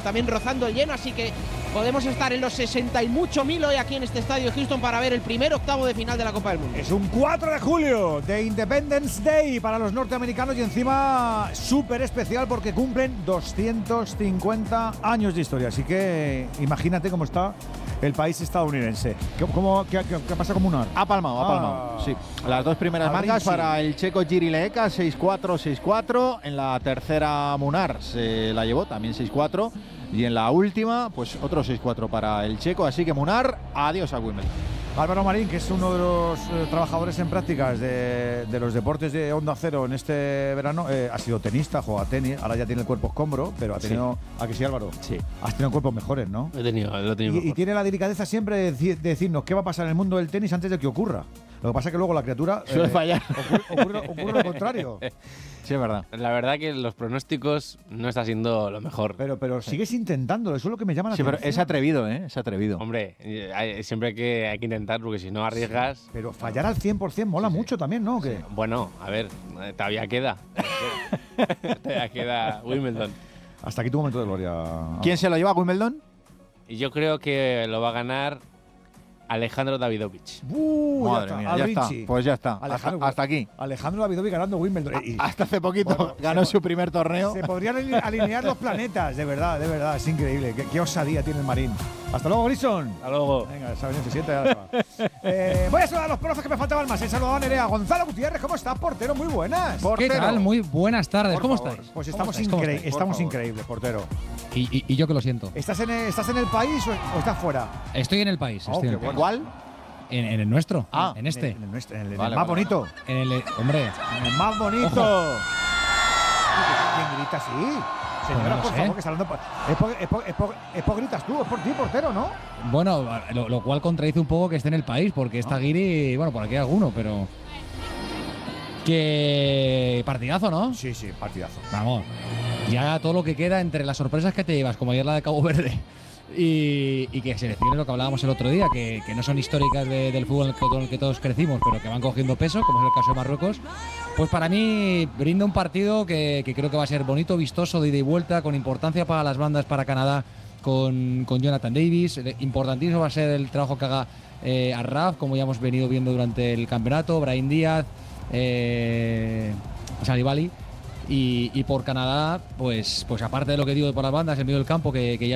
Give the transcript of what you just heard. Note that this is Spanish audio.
también rozando el lleno, así que podemos estar en los 60 y mucho mil hoy aquí en este estadio de Houston para ver el primer octavo de final de la Copa del Mundo. Es un 4 de julio de Independence Day para los norteamericanos y encima súper especial porque cumplen 250 años de historia. Así que imagínate cómo está el país estadounidense. ¿Qué pasa con Munar? Ha palmado. Sí. Las dos primeras mangas para el checo Jiri Leeka, 6-4, 6-4. En la tercera Munar se la llevó también 6-4. Y en la última, pues otro 6-4 para el checo. Así que Munar, adiós a Wimbledon. Álvaro Marín, que es uno de los trabajadores en prácticas de los deportes de Onda Cero en este verano, ha sido tenista, juega tenis, ahora ya tiene el cuerpo escombro, pero ha tenido… ¿A que sí, Álvaro? Sí. Has tenido cuerpos mejores, ¿no? Lo he tenido Y tiene la delicadeza siempre de decirnos qué va a pasar en el mundo del tenis antes de que ocurra. Lo que pasa es que luego la criatura… suele fallar. Ocurre lo contrario. Sí, es verdad. La verdad que los pronósticos no está siendo lo mejor. Pero sigues intentándolo, eso es lo que me llama la atención. Sí, pero es atrevido, ¿eh? Es atrevido. Hombre, siempre hay que intentar, porque si no arriesgas… Pero fallar al 100% mola mucho también, ¿no? ¿Qué? Bueno, a ver, todavía queda. Todavía queda Wimbledon. Hasta aquí tu momento de gloria. ¿Quién se lo lleva a Wimbledon? Y yo creo que lo va a ganar Alejandro Davidovich. Madre mía, ya está. Pues ya está. Hasta aquí. Alejandro Davidovich ganando Wimbledon. Hasta hace poquito ganó su primer torneo. Se podrían alinear los planetas, de verdad, es increíble. Qué osadía tiene el Marín. Hasta luego, Grison. Hasta luego. Venga, esa se siente. Voy a saludar a los profes que me faltaban más. He saludado a Nerea. Gonzalo Gutiérrez, ¿cómo estás? Portero, muy buenas. ¿Qué tal? Muy buenas tardes. ¿Cómo estáis? Pues estamos increíbles, portero. Y yo que lo siento. ¿Estás en el país o estás fuera? Estoy en el país. Estoy en el país. ¿Cuál? En el nuestro. En este. En el más bonito. Hombre. En el más bonito. Ojo. ¿Quién grita así? Señora, no por sé. favor, que está hablando. Es por gritas tú, es por ti, portero, ¿no? Bueno, lo cual contradice un poco que esté en el país, porque está Guiri, bueno, por aquí hay alguno, pero… Que partidazo, ¿no? Sí, partidazo. Vamos. Ya todo lo que queda entre las sorpresas que te llevas, como ayer la de Cabo Verde, y que selecciones lo que hablábamos el otro día, que no son históricas del fútbol con el que todos crecimos, pero que van cogiendo peso, como es el caso de Marruecos, pues para mí brinda un partido que creo que va a ser bonito, vistoso, de ida y vuelta, con importancia para las bandas, para Canadá, con Jonathan Davis. Importantísimo va a ser el trabajo que haga Arraf, como ya hemos venido viendo durante el campeonato, Brahim Díaz, Salibali. Y por Canadá, pues aparte de lo que digo por las bandas, el medio del campo, que ya